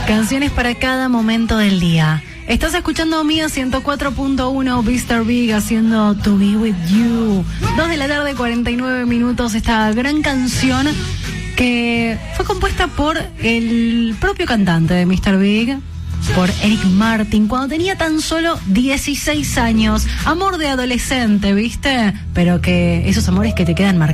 Canciones para cada momento del día. Estás escuchando Mía 104.1, Mr. Big haciendo To Be With You. 2 de la tarde, 49 minutos. Esta gran canción que fue compuesta por el propio cantante de Mr. Big, por Eric Martin, cuando tenía tan solo 16 años. Amor de adolescente, ¿viste? Pero que esos amores que te quedan marcados.